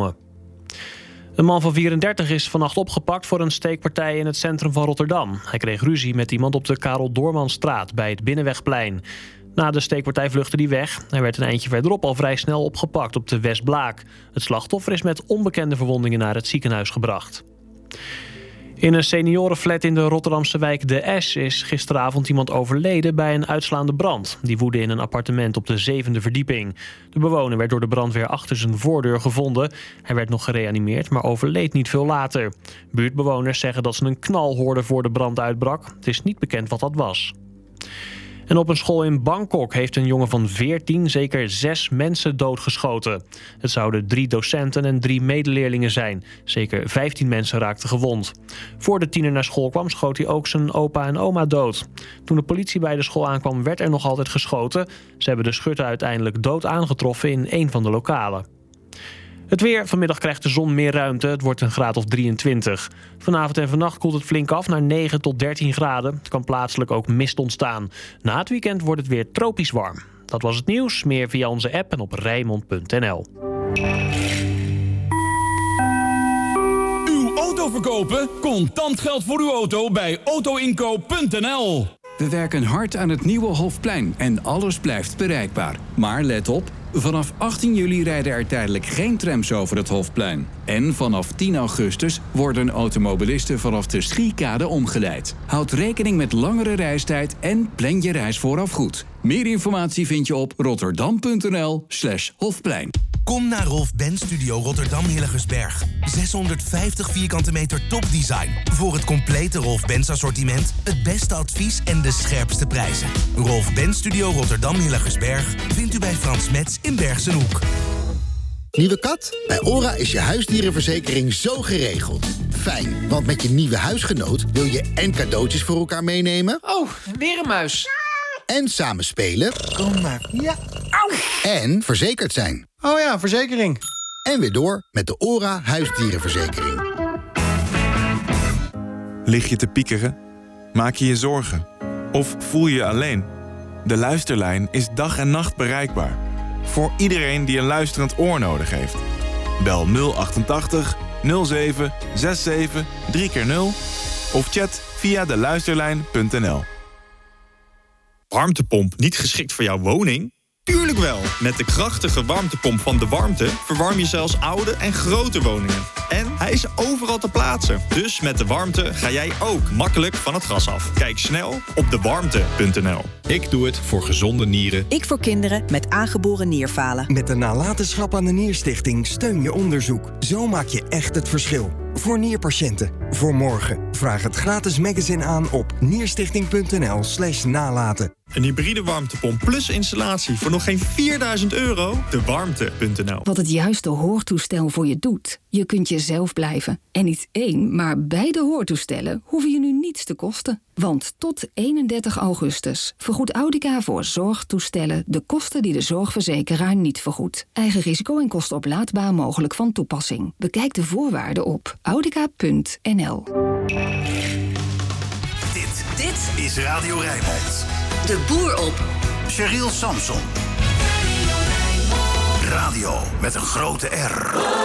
komen. Een man van 34 is vannacht opgepakt voor een steekpartij in het centrum van Rotterdam. Hij kreeg ruzie met iemand op de Karel Doormanstraat bij het Binnenwegplein. Na de steekpartij vluchtte hij weg. Hij werd een eindje verderop al vrij snel opgepakt op de Westblaak. Het slachtoffer is met onbekende verwondingen naar het ziekenhuis gebracht. In een seniorenflat in de Rotterdamse wijk De Esch is gisteravond iemand overleden bij een uitslaande brand. Die woedde in een appartement op de 7e verdieping. De bewoner werd door de brandweer achter zijn voordeur gevonden. Hij werd nog gereanimeerd, maar overleed niet veel later. Buurtbewoners zeggen dat ze een knal hoorden voor de brand uitbrak. Het is niet bekend wat dat was. En op een school in Bangkok heeft een jongen van 14 zeker 6 mensen doodgeschoten. Het zouden 3 docenten en 3 medeleerlingen zijn. Zeker 15 mensen raakten gewond. Voor de tiener naar school kwam, schoot hij ook zijn opa en oma dood. Toen de politie bij de school aankwam, werd er nog altijd geschoten. Ze hebben de schutter uiteindelijk dood aangetroffen in een van de lokalen. Het weer. Vanmiddag krijgt de zon meer ruimte. Het wordt een graad of 23. Vanavond en vannacht koelt het flink af naar 9 tot 13 graden. Het kan plaatselijk ook mist ontstaan. Na het weekend wordt het weer tropisch warm. Dat was het nieuws. Meer via onze app en op Rijnmond.nl. Uw auto verkopen? Contant geld voor uw auto bij autoinkoop.nl. We werken hard aan het nieuwe Hofplein en alles blijft bereikbaar. Maar let op, vanaf 18 juli rijden er tijdelijk geen trams over het Hofplein. En vanaf 10 augustus worden automobilisten vanaf de Schiekade omgeleid. Houd rekening met langere reistijd en plan je reis vooraf goed. Meer informatie vind je op rotterdam.nl/Hofplein. Kom naar Rolf Benz Studio Rotterdam Hillegersberg. 650 vierkante meter topdesign. Voor het complete Rolf Benz assortiment, het beste advies en de scherpste prijzen. Rolf Benz Studio Rotterdam Hillegersberg vindt u bij Frans Metz in Bergse Hoek. Nieuwe kat? Bij ORA is je huisdierenverzekering zo geregeld. Fijn, want met je nieuwe huisgenoot wil je en cadeautjes voor elkaar meenemen. Oh, weer een muis. En samen spelen. Kom maar. Ja. Auw. En verzekerd zijn. Oh ja, verzekering. En weer door met de ORA huisdierenverzekering. Lig je te piekeren? Maak je je zorgen? Of voel je je alleen? De Luisterlijn is dag en nacht bereikbaar. Voor iedereen die een luisterend oor nodig heeft. Bel 088 07 67 3x0 of chat via deluisterlijn.nl. Warmtepomp niet geschikt voor jouw woning? Tuurlijk wel! Met de krachtige warmtepomp van De Warmte verwarm je zelfs oude en grote woningen. En hij is overal te plaatsen. Dus met De Warmte ga jij ook makkelijk van het gas af. Kijk snel op dewarmte.nl. Ik doe het voor gezonde nieren. Ik voor kinderen met aangeboren nierfalen. Met de nalatenschap aan de Nierstichting steun je onderzoek. Zo maak je echt het verschil. Voor nierpatiënten. Voor morgen. Vraag het gratis magazine aan op nierstichting.nl/nalaten. Een hybride warmtepomp plus installatie voor nog geen €4.000? Dewarmte.nl. Wat het juiste hoortoestel voor je doet. Je kunt jezelf blijven. En niet 1, maar beide hoortoestellen hoeven je nu niets te kosten. Want tot 31 augustus vergoedt Audica voor zorgtoestellen de kosten die de zorgverzekeraar niet vergoedt. Eigen risico en kosten oplaadbaar mogelijk van toepassing. Bekijk de voorwaarden op audica.nl. Dit is Radio Rijnmond. De boer op. Cheryl Samson. Radio met een grote R.